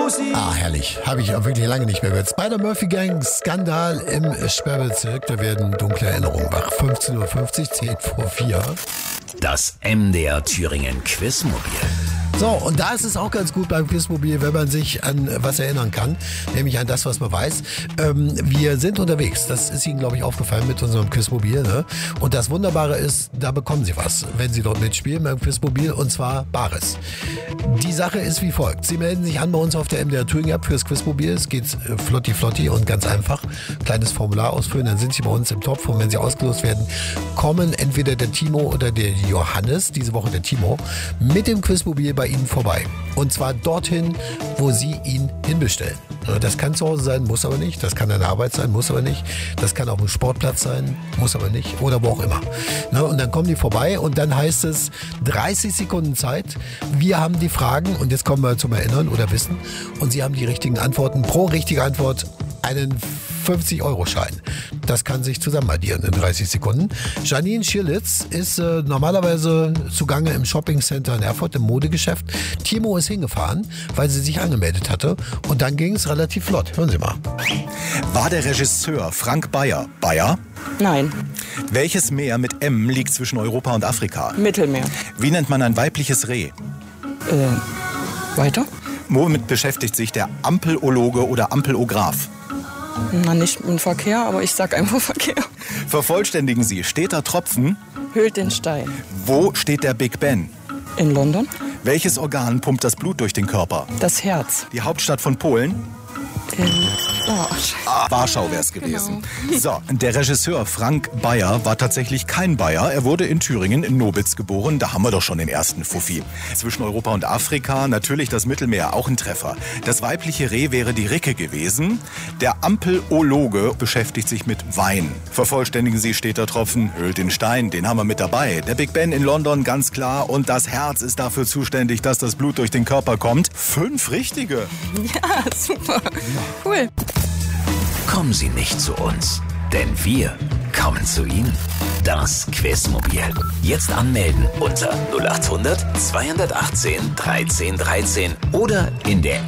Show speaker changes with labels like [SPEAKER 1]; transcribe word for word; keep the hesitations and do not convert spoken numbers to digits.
[SPEAKER 1] Ah, herrlich. Habe ich auch wirklich lange nicht mehr gehört. Spider-Murphy-Gang, Skandal im Sperrbezirk. Da werden dunkle Erinnerungen wach. fünfzehn Uhr fünfzig, zehn vor vier.
[SPEAKER 2] Das M D R Thüringen Quizmobil.
[SPEAKER 1] So, und da ist es auch ganz gut beim Quizmobil, wenn man sich an was erinnern kann, nämlich an das, was man weiß. Ähm, wir sind unterwegs, das ist Ihnen, glaube ich, aufgefallen mit unserem Quizmobil. Ne? Und das Wunderbare ist, da bekommen Sie was, wenn Sie dort mitspielen beim Quizmobil, und zwar Bares. Die Sache ist wie folgt. Sie melden sich an bei uns auf der M D R Thüringen App fürs Quizmobil. Es geht äh, flotti flotti und ganz einfach. Kleines Formular ausfüllen, dann sind Sie bei uns im Topf. Und wenn Sie ausgelost werden, kommen entweder der Timo oder der Johannes, diese Woche der Timo, mit dem Quizmobil bei Ihnen vorbei. Und zwar dorthin, wo Sie ihn hinbestellen. Das kann zu Hause sein, muss aber nicht. Das kann eine Arbeit sein, muss aber nicht. Das kann auch ein Sportplatz sein, muss aber nicht. Oder wo auch immer. Und dann kommen die vorbei und dann heißt es dreißig Sekunden Zeit. Wir haben die Fragen und jetzt kommen wir zum Erinnern oder Wissen. Und Sie haben die richtigen Antworten. Pro richtige Antwort einen fünfzig-Euro-Schein. Das kann sich zusammen addieren in dreißig Sekunden. Janine Schirlitz ist äh, normalerweise zugange im Shoppingcenter in Erfurt, im Modegeschäft. Timo ist hingefahren, weil sie sich angemeldet hatte. Und dann ging es relativ flott. Hören Sie mal.
[SPEAKER 3] War der Regisseur Frank Bayer Bayer?
[SPEAKER 4] Nein.
[SPEAKER 3] Welches Meer mit M liegt zwischen Europa und Afrika?
[SPEAKER 4] Mittelmeer.
[SPEAKER 3] Wie nennt man ein weibliches Reh?
[SPEAKER 4] Äh, weiter?
[SPEAKER 3] Womit beschäftigt sich der Ampelologe oder Ampelograph?
[SPEAKER 4] Na, nicht im Verkehr, aber ich sag einfach Verkehr.
[SPEAKER 3] Vervollständigen Sie. Steter Tropfen.
[SPEAKER 4] Höhlt den Stein.
[SPEAKER 3] Wo steht der Big Ben?
[SPEAKER 4] In London.
[SPEAKER 3] Welches Organ pumpt das Blut durch den Körper?
[SPEAKER 4] Das Herz.
[SPEAKER 3] Die Hauptstadt von Polen?
[SPEAKER 4] In oh,
[SPEAKER 3] ah, Warschau wäre es gewesen. Genau. So, der Regisseur Frank Bayer war tatsächlich kein Bayer. Er wurde in Thüringen in Nobitz geboren. Da haben wir doch schon den ersten Fuffi. Zwischen Europa und Afrika natürlich das Mittelmeer, auch ein Treffer. Das weibliche Reh wäre die Ricke gewesen. Der Ampelologe beschäftigt sich mit Wein. Vervollständigen Sie Steter Tropfen, höhlt den Stein, den haben wir mit dabei. Der Big Ben in London, ganz klar. Und das Herz ist dafür zuständig, dass das Blut durch den Körper kommt. Fünf richtige.
[SPEAKER 4] Ja, super. Cool.
[SPEAKER 2] Kommen Sie nicht zu uns, denn wir kommen zu Ihnen. Das Quizmobil. Jetzt anmelden unter null acht hundert, zweihundertachtzehn, dreizehn dreizehn oder in der